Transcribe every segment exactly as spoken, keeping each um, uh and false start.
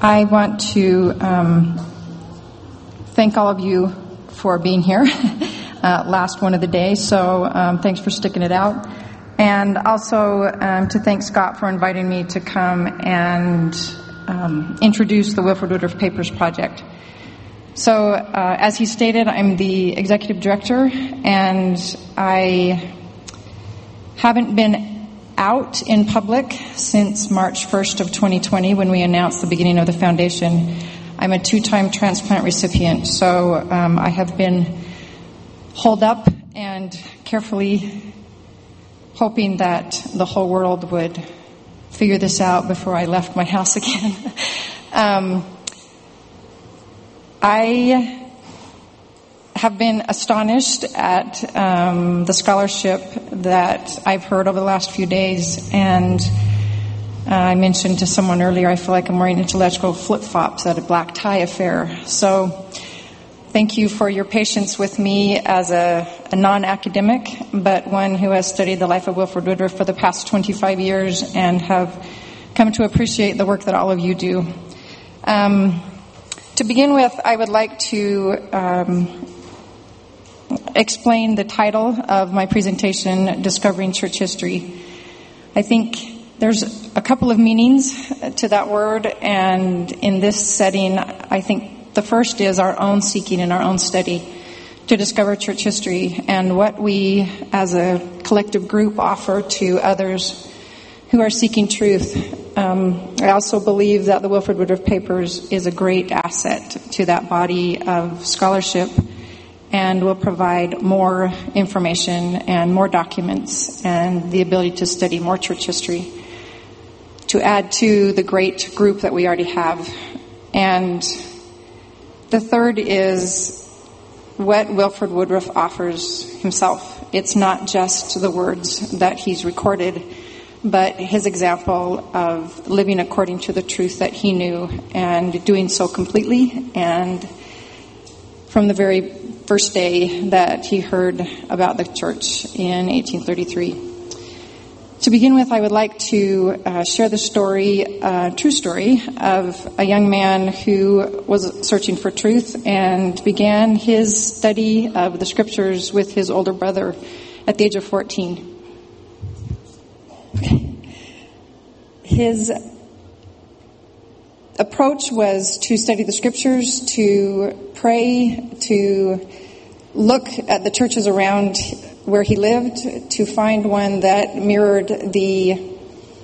I want to um, thank all of you for being here. uh, last one of the day, so um, thanks for sticking it out. And also um, to thank Scott for inviting me to come and um, introduce the Wilford Woodruff Papers Project. So, uh, as he stated, I'm the executive director, and I haven't been out in public since March first of twenty twenty, when we announced the beginning of the foundation. I'm a two-time transplant recipient, so um, I have been holed up and carefully hoping that the whole world would figure this out before I left my house again. um, I have been astonished at um, the scholarship that I've heard over the last few days, and uh, I mentioned to someone earlier, I feel like I'm wearing intellectual flip-flops at a black tie affair. So thank you for your patience with me as a, a non-academic, but one who has studied the life of Wilford Woodruff for the past twenty-five years and have come to appreciate the work that all of you do. Um, to begin with, I would like to um, explain the title of my presentation, Discovering Church History. I think there's a couple of meanings to that word, and in this setting, I think the first is our own seeking and our own study to discover church history and what we as a collective group offer to others who are seeking truth. Um, I also believe that the Wilford Woodruff Papers is a great asset to that body of scholarship, and will provide more information and more documents and the ability to study more church history to add to the great group that we already have. And the third is what Wilford Woodruff offers himself. It's not just the words that he's recorded, but his example of living according to the truth that he knew and doing so completely, and from the very first day that he heard about the church in eighteen thirty-three. To begin with, I would like to uh, share the story, uh, true story, of a young man who was searching for truth and began his study of the scriptures with his older brother at the age of fourteen. His approach was to study the scriptures, to pray, to look at the churches around where he lived, to find one that mirrored the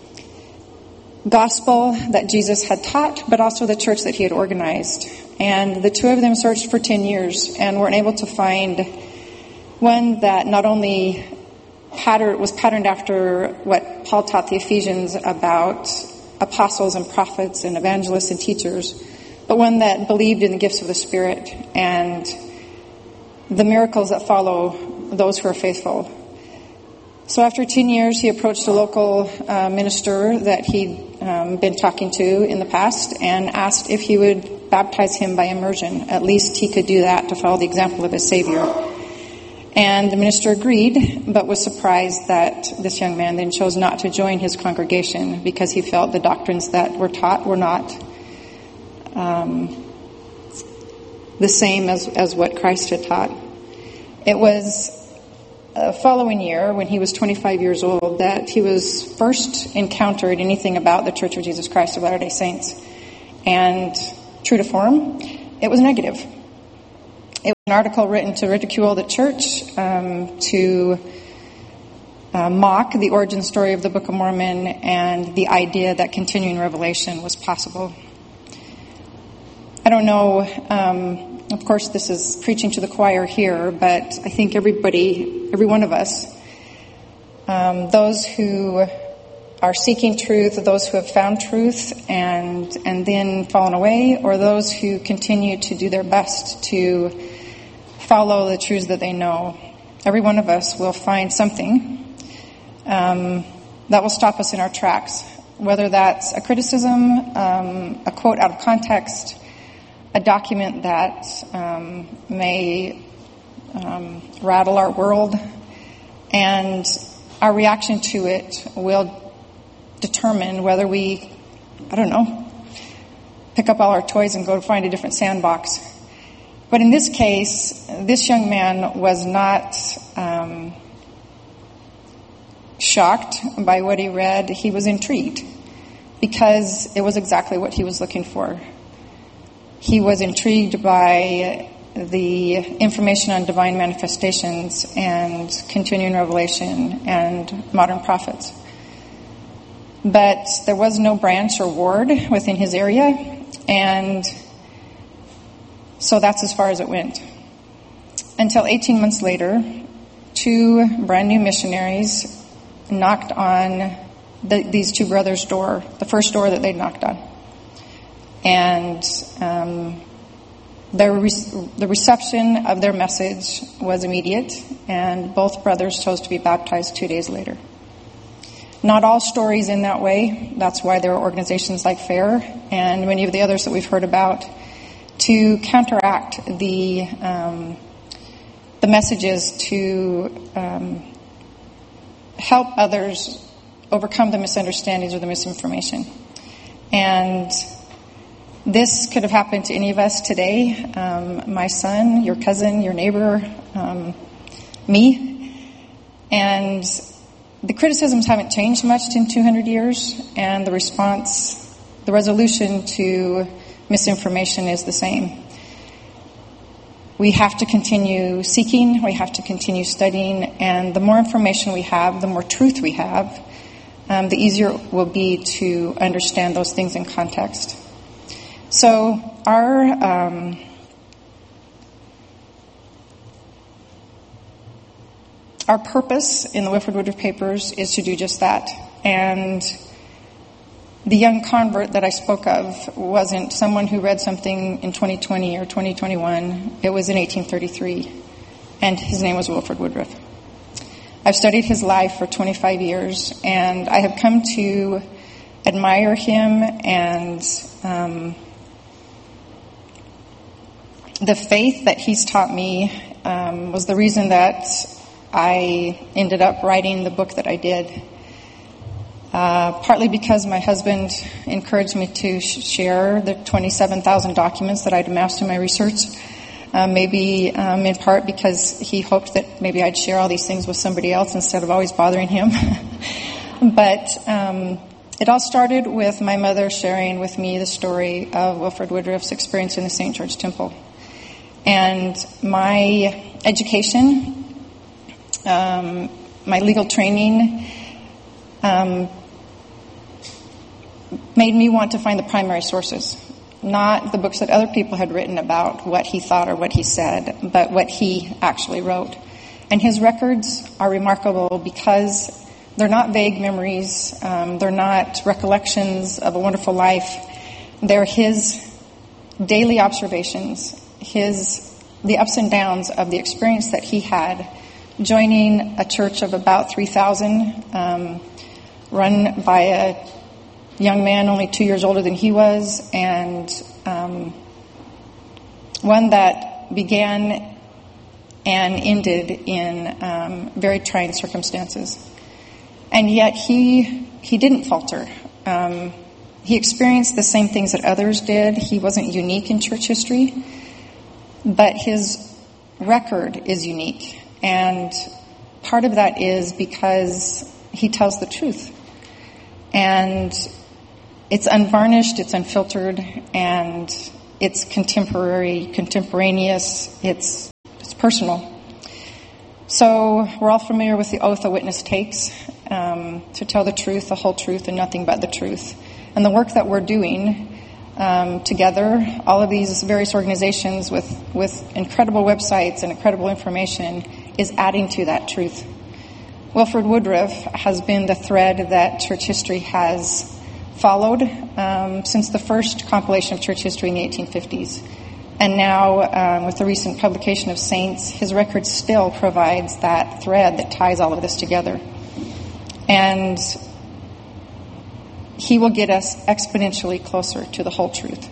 gospel that Jesus had taught, but also the church that he had organized. And the two of them searched for ten years and were able to find one that not only pattern, was patterned after what Paul taught the Ephesians about apostles and prophets and evangelists and teachers, but one that believed in the gifts of the Spirit and the miracles that follow those who are faithful. So after ten years, he approached a local uh, minister that he'd um, been talking to in the past and asked if he would baptize him by immersion. At least he could do that to follow the example of his Savior. And the minister agreed, but was surprised that this young man then chose not to join his congregation because he felt the doctrines that were taught were not um, the same as, as what Christ had taught. It was the following year, when he was twenty-five years old, that he was first encountered anything about the Church of Jesus Christ of Latter-day Saints. And true to form, it was negative. It was an article written to ridicule the church, um, to uh, mock the origin story of the Book of Mormon and the idea that continuing revelation was possible. I don't know, um, of course this is preaching to the choir here, but I think everybody, every one of us, um, those who are seeking truth, those who have found truth and and then fallen away, or those who continue to do their best to follow the truths that they know, every one of us will find something um, that will stop us in our tracks, whether that's a criticism, um, a quote out of context, a document that um, may um, rattle our world, and our reaction to it will determine whether we, I don't know, pick up all our toys and go find a different sandbox. But in this case, this young man was not um, shocked by what he read. He was intrigued because it was exactly what he was looking for. He was intrigued by the information on divine manifestations and continuing revelation and modern prophets. But there was no branch or ward within his area, and so that's as far as it went. Until eighteen months later, two brand new missionaries knocked on the, these two brothers' door, the first door that they'd knocked on. And um, their re- the reception of their message was immediate, and both brothers chose to be baptized two days later. Not all stories in that way. That's why there are organizations like FAIR and many of the others that we've heard about to counteract the um, the messages to um, help others overcome the misunderstandings or the misinformation. And this could have happened to any of us today. Um, my son, your cousin, your neighbor, um, me. And the criticisms haven't changed much in two hundred years, and the response, the resolution to misinformation is the same. We have to continue seeking, we have to continue studying, and the more information we have, the more truth we have, um, the easier it will be to understand those things in context. So our um, our purpose in the Wilford Woodruff Papers is to do just that. And the young convert that I spoke of wasn't someone who read something in twenty twenty or twenty twenty-one. It was in eighteen thirty-three, and his name was Wilford Woodruff. I've studied his life for twenty-five years, and I have come to admire him, and um, the faith that he's taught me um, was the reason that I ended up writing the book that I did. Uh, partly because my husband encouraged me to sh- share the twenty-seven thousand documents that I'd amassed in my research. Uh, maybe um, in part because he hoped that maybe I'd share all these things with somebody else instead of always bothering him. But um, it all started with my mother sharing with me the story of Wilford Woodruff's experience in the Saint George Temple. And my education, um, my legal training, um, made me want to find the primary sources, not the books that other people had written about what he thought or what he said, but what he actually wrote. And his records are remarkable because they're not vague memories, um, they're not recollections of a wonderful life. They're his daily observations, his the ups and downs of the experience that he had joining a church of about three thousand, um, run by a young man only two years older than he was, and um, one that began and ended in um, very trying circumstances. And yet he he didn't falter. Um, he experienced the same things that others did. He wasn't unique in church history, but his record is unique. And part of that is because he tells the truth. And it's unvarnished, it's unfiltered, and it's contemporary, contemporaneous, it's it's personal. So we're all familiar with the oath a witness takes, um, to tell the truth, the whole truth, and nothing but the truth. And the work that we're doing um, together, all of these various organizations with, with incredible websites and incredible information, is adding to that truth. Wilford Woodruff has been the thread that church history has followed um, since the first compilation of church history in the eighteen fifties. And now, um, with the recent publication of Saints, his record still provides that thread that ties all of this together. And he will get us exponentially closer to the whole truth.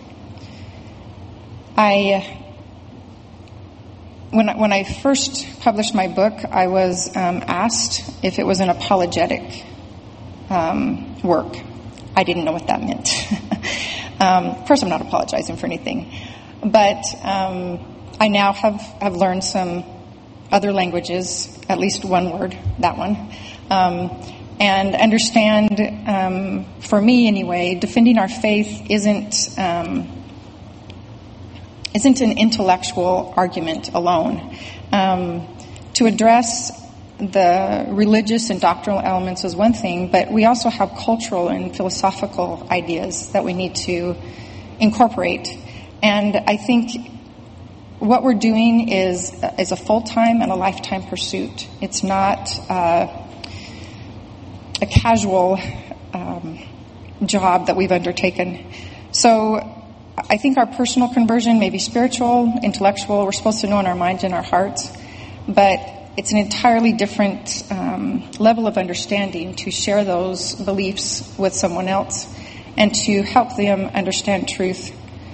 I... When I, when I first published my book, I was um, asked if it was an apologetic um, work. I didn't know what that meant. Um, first, I'm not apologizing for anything. But um, I now have, have learned some other languages, at least one word, that one. Um, and understand, um, for me anyway, defending our faith isn't um, isn't an intellectual argument alone. Um, to address the religious and doctrinal elements is one thing, but we also have cultural and philosophical ideas that we need to incorporate. And I think what we're doing is is a full-time and a lifetime pursuit. It's not uh, a casual um, job that we've undertaken. So I think our personal conversion may be spiritual, intellectual. We're supposed to know in our minds and our hearts, but it's an entirely different um, level of understanding to share those beliefs with someone else and to help them understand truth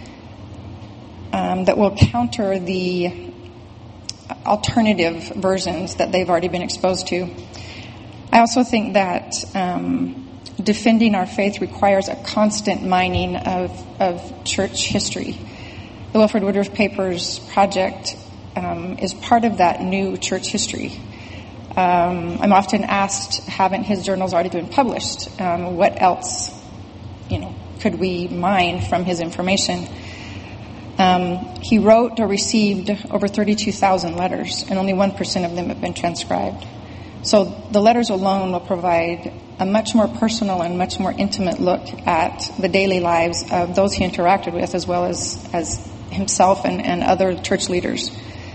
um, that will counter the alternative versions that they've already been exposed to. I also think that um, defending our faith requires a constant mining of, of church history. The Wilford Woodruff Papers Project um, is part of that new church history. Um, I'm often asked, haven't his journals already been published? Um, what else, you know, could we mine from his information? Um, he wrote or received over thirty-two thousand letters, and only one percent of them have been transcribed. So the letters alone will provide a much more personal and much more intimate look at the daily lives of those he interacted with, as well as, as himself and, and other church leaders.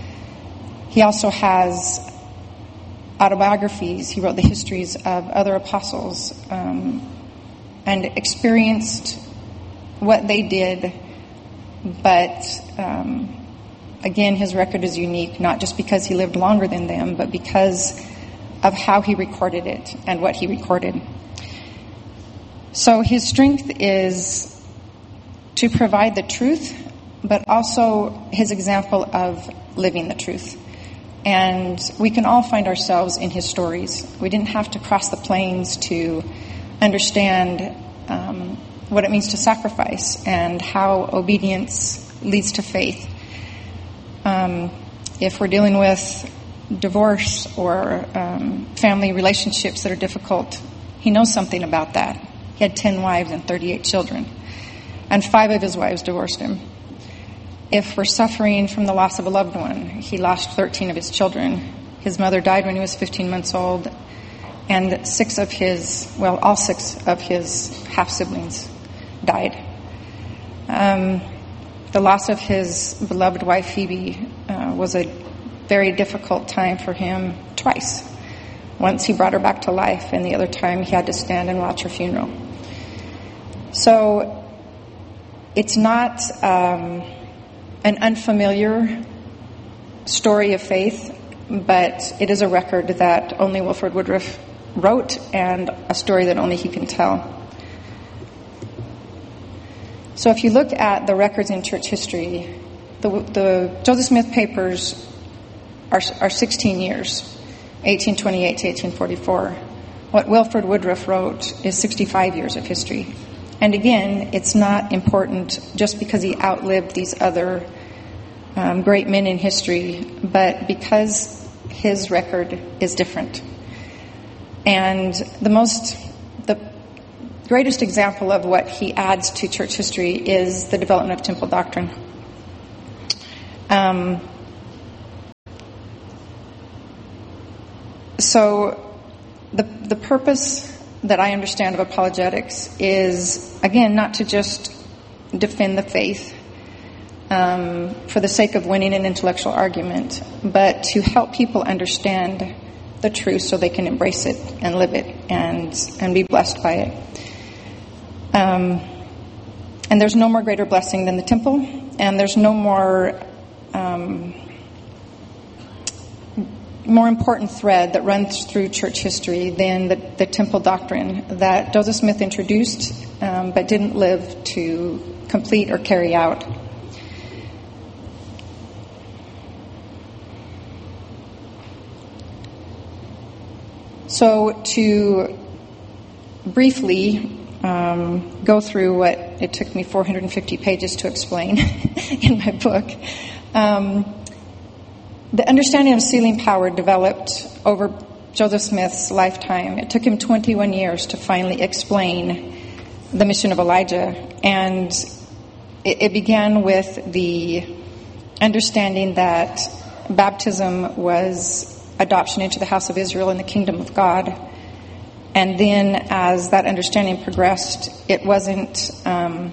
He also has autobiographies. He wrote the histories of other apostles um, and experienced what they did. But um, again, his record is unique, not just because he lived longer than them, but because of how he recorded it and what he recorded. So his strength is to provide the truth, but also his example of living the truth. And we can all find ourselves in his stories. We didn't have to cross the plains to understand um, what it means to sacrifice and how obedience leads to faith. Um, if we're dealing with divorce or um, family relationships that are difficult, he knows something about that. He had ten wives and thirty-eight children, and five of his wives divorced him. If we're suffering from the loss of a loved one, he lost thirteen of his children. His mother died when he was fifteen months old, and six of his, well, all six of his half-siblings died. Um, the loss of his beloved wife, Phoebe, uh, was a very difficult time for him twice. Once he brought her back to life, and the other time he had to stand and watch her funeral. So it's not um, an unfamiliar story of faith, but it is a record that only Wilford Woodruff wrote and a story that only he can tell. So if you look at the records in church history, the, the Joseph Smith Papers are, are sixteen years, eighteen twenty-eight to eighteen forty-four. What Wilford Woodruff wrote is sixty-five years of history. And again, it's not important just because he outlived these other um, great men in history, but because his record is different. And the most, the greatest example of what he adds to church history is the development of temple doctrine. Um, so the the purpose that I understand of apologetics is, again, not to just defend the faith um, for the sake of winning an intellectual argument, but to help people understand the truth so they can embrace it and live it and and be blessed by it. Um, and there's no more greater blessing than the temple, and there's no more um, more important thread that runs through church history than the, the temple doctrine that Joseph Smith introduced, um, but didn't live to complete or carry out. So to briefly um, go through what it took me four hundred fifty pages to explain in my book. Um, the understanding of sealing power developed over Joseph Smith's lifetime. It took him twenty-one years to finally explain the mission of Elijah, and it, it began with the understanding that baptism was adoption into the house of Israel in the kingdom of God. And then as that understanding progressed, it wasn't um,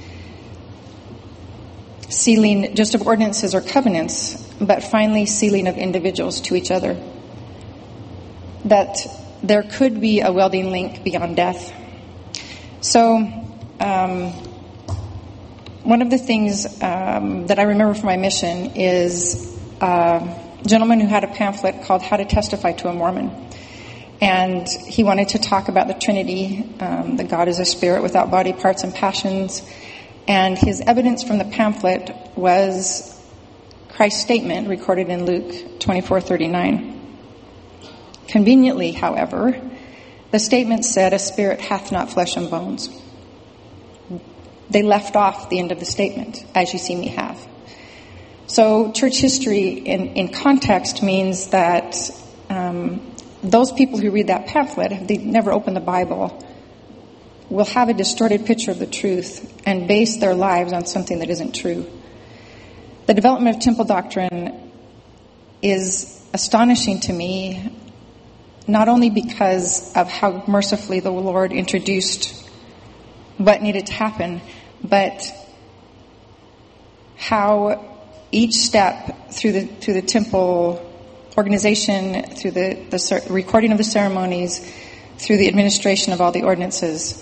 sealing just of ordinances or covenants, but finally sealing of individuals to each other. That there could be a welding link beyond death. So, um, one of the things um, that I remember from my mission is a gentleman who had a pamphlet called How to Testify to a Mormon. And he wanted to talk about the Trinity, um, that God is a spirit without body, parts, and passions. And his evidence from the pamphlet was Christ's statement recorded in Luke twenty-four thirty-nine. Conveniently, however, the statement said, "A spirit hath not flesh and bones." They left off the end of the statement, "as you see me have." So church history in, in context means that um, those people who read that pamphlet, if they've never opened the Bible, will have a distorted picture of the truth and base their lives on something that isn't true. The development of temple doctrine is astonishing to me, not only because of how mercifully the Lord introduced what needed to happen, but how each step through the through the temple organization, through the, the recording of the ceremonies, through the administration of all the ordinances,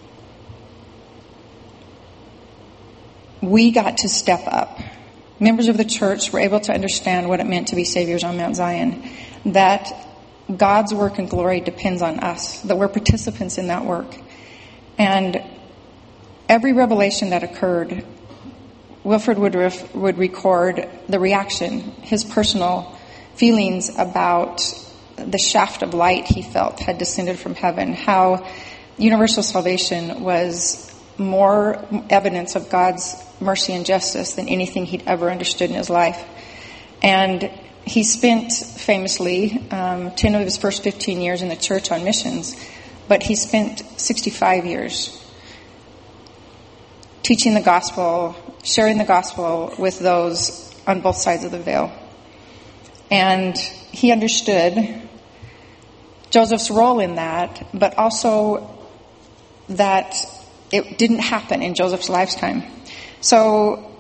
we got to step up. Members of the church were able to understand what it meant to be saviors on Mount Zion, that God's work and glory depends on us, that we're participants in that work. And every revelation that occurred, Wilford Woodruff would record the reaction, his personal feelings about the shaft of light he felt had descended from heaven, how universal salvation was more evidence of God's mercy and justice than anything he'd ever understood in his life. And he spent, famously, um, ten of his first fifteen years in the church on missions, but he spent sixty-five years teaching the gospel, sharing the gospel with those on both sides of the veil. And he understood Joseph's role in that, but also that it didn't happen in Joseph's lifetime. So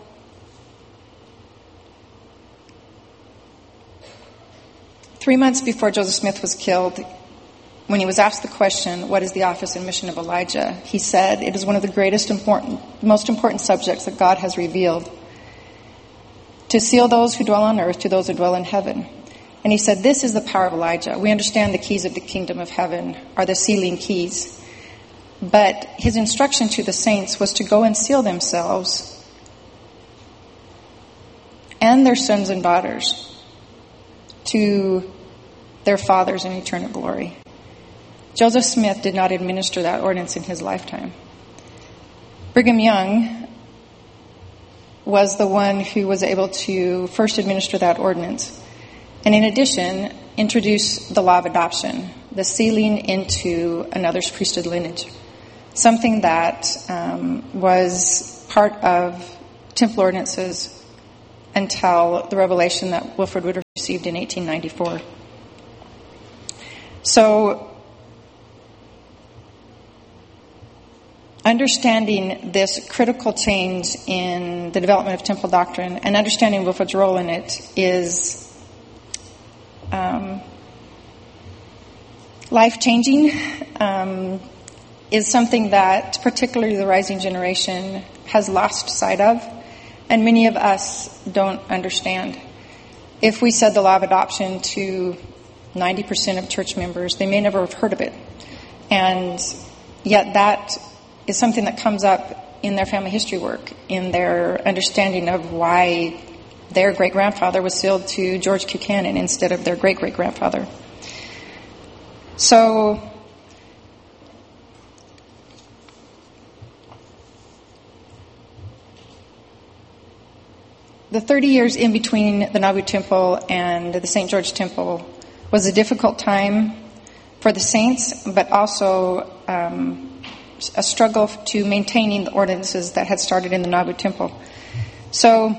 three months before Joseph Smith was killed, when he was asked the question, "What is the office and mission of Elijah?" he said, "It is one of the greatest important, most important subjects that God has revealed, to seal those who dwell on earth to those who dwell in heaven." And he said, "This is the power of Elijah. We understand the keys of the kingdom of heaven are the sealing keys." But his instruction to the saints was to go and seal themselves and their sons and daughters to their fathers in eternal glory. Joseph Smith did not administer that ordinance in his lifetime. Brigham Young was the one who was able to first administer that ordinance. And in addition, introduce the law of adoption, the sealing into another's priesthood lineage. Something that um, was part of temple ordinances until the revelation that Wilford Woodruff received in eighteen ninety-four. So, understanding this critical change in the development of temple doctrine and understanding Wilford's role in it is um, life-changing, um, is something that particularly the rising generation has lost sight of, and many of us don't understand. If we said the law of adoption to ninety percent of church members, they may never have heard of it. And yet that is something that comes up in their family history work, in their understanding of why their great-grandfather was sealed to George Buchanan instead of their great-great-grandfather. So the thirty years in between the Nauvoo Temple and the Saint George Temple was a difficult time for the saints, but also um, a struggle to maintaining the ordinances that had started in the Nauvoo Temple. So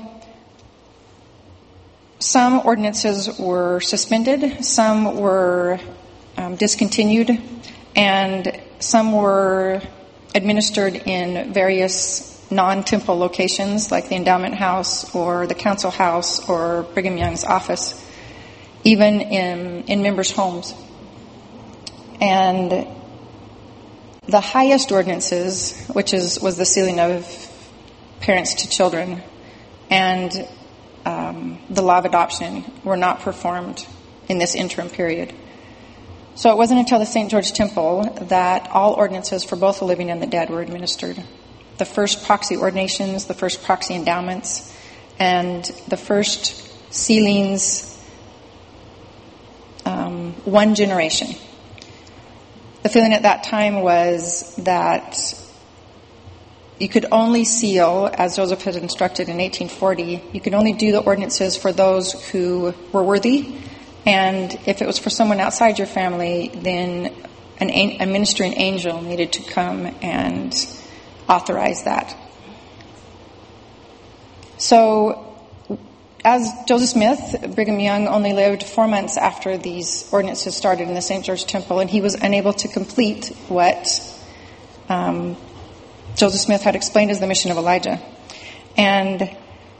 some ordinances were suspended, some were um, discontinued, and some were administered in various non-temple locations like the Endowment House or the Council House or Brigham Young's office, even in, in members' homes. And the highest ordinances, which is was the sealing of parents to children, and um, the law of adoption, were not performed in this interim period. So it wasn't until the Saint George Temple that all ordinances for both the living and the dead were administered. The first proxy ordinations, the first proxy endowments, and the first sealings, um, one generation. The feeling at that time was that you could only seal, as Joseph had instructed in eighteen forty, you could only do the ordinances for those who were worthy, and if it was for someone outside your family, then an, a ministering angel needed to come and authorize that. So, as Joseph Smith, Brigham Young only lived four months after these ordinances started in the Saint George Temple, and he was unable to complete what um, Joseph Smith had explained as the mission of Elijah. And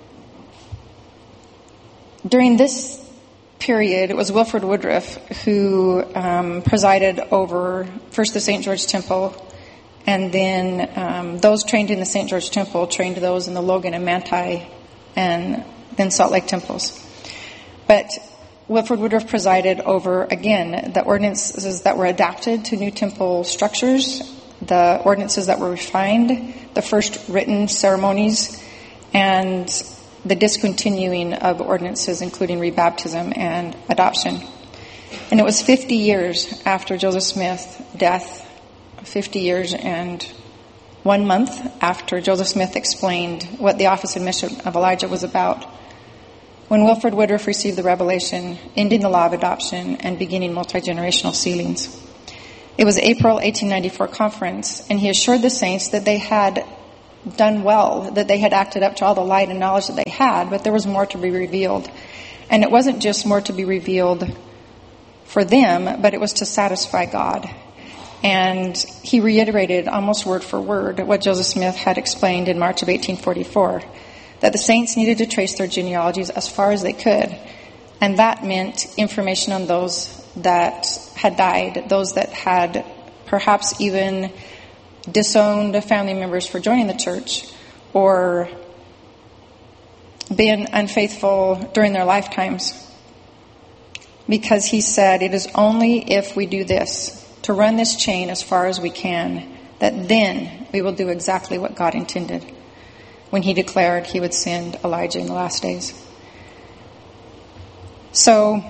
during this period, it was Wilford Woodruff who um, presided over first the Saint George Temple, and then um, those trained in the Saint George Temple trained those in the Logan and Manti and then Salt Lake temples. But Wilford Woodruff presided over, again, the ordinances that were adapted to new temple structures, the ordinances that were refined, the first written ceremonies, and the discontinuing of ordinances, including rebaptism and adoption. And it was fifty years after Joseph Smith's death, fifty years and one month after Joseph Smith explained what the office and mission of Elijah was about, when Wilford Woodruff received the revelation, ending the law of adoption and beginning multi-generational sealings. It was April eighteen ninety-four conference, and he assured the saints that they had done well, that they had acted up to all the light and knowledge that they had, but there was more to be revealed. And it wasn't just more to be revealed for them, but it was to satisfy God. And he reiterated almost word for word what Joseph Smith had explained in March of eighteen forty-four, that the saints needed to trace their genealogies as far as they could. And that meant information on those that had died, those that had perhaps even disowned family members for joining the church, or been unfaithful during their lifetimes. Because he said, it is only if we do this, to run this chain as far as we can, that then we will do exactly what God intended when he declared he would send Elijah in the last days. So,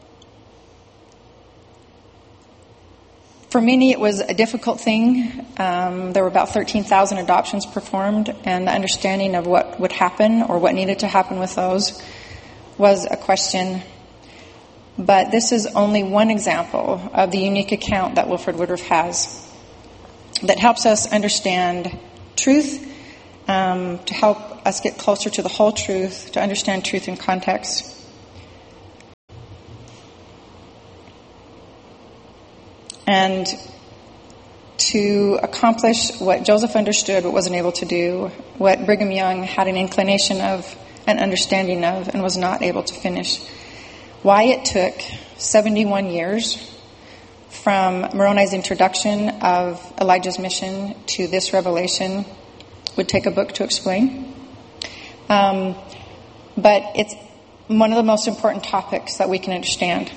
for many, it was a difficult thing. Um, there were about thirteen thousand adoptions performed, and the understanding of what would happen or what needed to happen with those was a question. But this is only one example of the unique account that Wilford Woodruff has that helps us understand truth, um, to help us get closer to the whole truth, to understand truth in context. And to accomplish what Joseph understood but wasn't able to do, what Brigham Young had an inclination of, an understanding of, and was not able to finish. Why it took seventy-one years from Moroni's introduction of Elijah's mission to this revelation would take a book to explain. Um, but it's one of the most important topics that we can understand.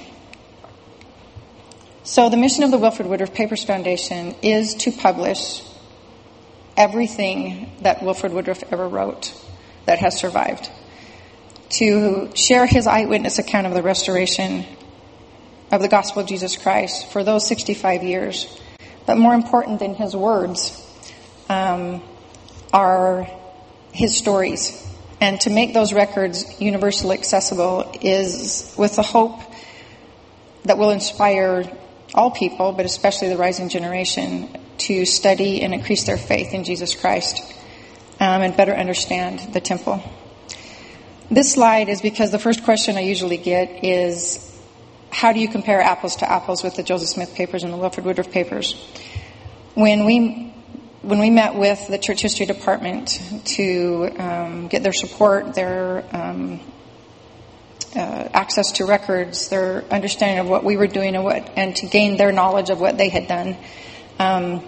So the mission of the Wilford Woodruff Papers Foundation is to publish everything that Wilford Woodruff ever wrote that has survived, to share his eyewitness account of the restoration of the gospel of Jesus Christ for those sixty-five years. But more important than his words um, are his stories And to make those records universally accessible is with the hope that will inspire all people, but especially the rising generation, to study and increase their faith in Jesus Christ um, and better understand the temple. This slide is because the first question I usually get is, how do you compare apples to apples with the Joseph Smith papers and the Wilford Woodruff papers? When we when we met with the Church History Department to um, get their support, their um, uh, access to records, their understanding of what we were doing and what, and to gain their knowledge of what they had done, um,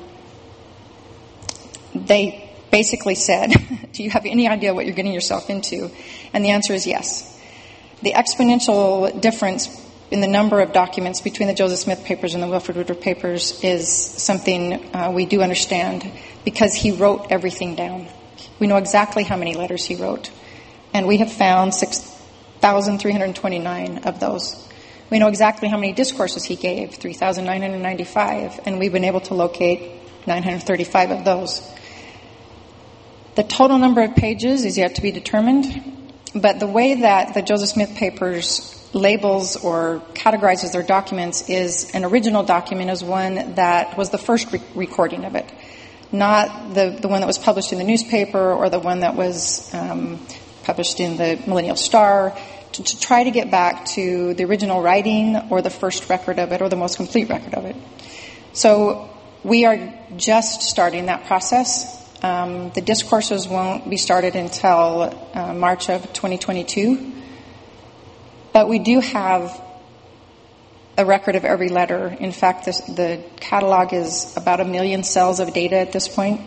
they basically said, "Do you have any idea what you're getting yourself into?" And the answer is yes. The exponential difference in the number of documents between the Joseph Smith papers and the Wilford Woodruff papers is something uh, we do understand, because he wrote everything down. We know exactly how many letters he wrote, and we have found six thousand three hundred twenty-nine of those. We know exactly how many discourses he gave, three thousand nine hundred ninety-five, and we've been able to locate nine hundred thirty-five of those. The total number of pages is yet to be determined, but the way that the Joseph Smith papers labels or categorizes their documents is an original document is one that was the first re- recording of it, not the, the one that was published in the newspaper or the one that was um, published in the Millennial Star, to, to try to get back to the original writing or the first record of it or the most complete record of it. So we are just starting that process. Um, the discourses won't be started until uh, March of twenty twenty-two. But we do have a record of every letter. In fact, this, the catalog is about a million cells of data at this point.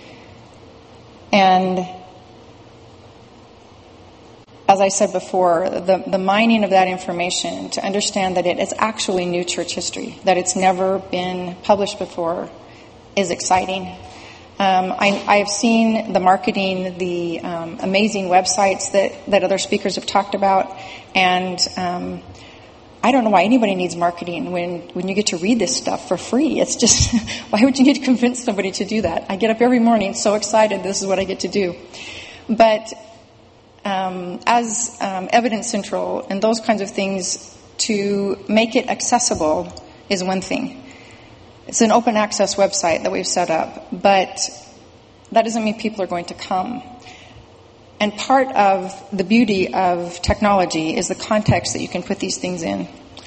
And as I said before, the, the mining of that information to understand that it is actually new church history, that it's never been published before, is exciting. Um, I, I have seen the marketing, the um, amazing websites that, that other speakers have talked about, and um, I don't know why anybody needs marketing when, when you get to read this stuff for free. It's just, why would you need to convince somebody to do that? I get up every morning so excited, this is what I get to do. But um, as um, Evidence Central and those kinds of things, to make it accessible is one thing. It's an open access website that we've set up, but that doesn't mean people are going to come. And part of the beauty of technology is the context that you can put these things in.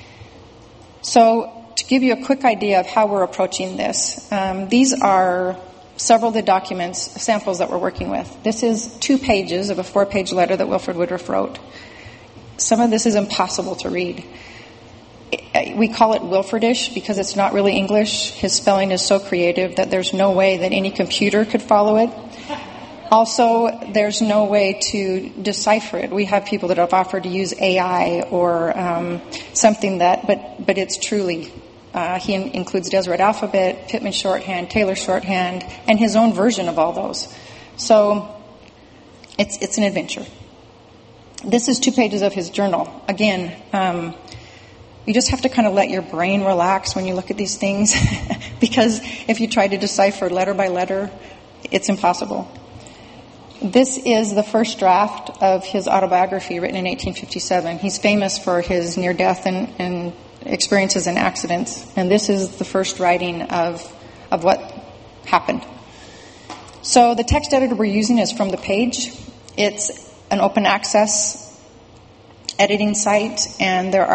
So to give you a quick idea of how we're approaching this, um, these are several of the documents, samples that we're working with. This is two pages of a four-page letter that Wilford Woodruff wrote. Some of this is impossible to read. We call it Wilfordish because it's not really English. His spelling is so creative that there's no way that any computer could follow it. Also, there's no way to decipher it. We have people that have offered to use A I or um, something that, but but it's truly, uh, he in- includes Deseret Alphabet, Pittman Shorthand, Taylor Shorthand, and his own version of all those. So it's it's an adventure. This is two pages of his journal. Again, um, you just have to kind of let your brain relax when you look at these things, because if you try to decipher letter by letter, it's impossible. This is the first draft of his autobiography written in eighteen fifty-seven. He's famous for his near-death and, and experiences and accidents, and this is the first writing of of what happened. So the text editor we're using is From the Page. It's an open access editing site, and there are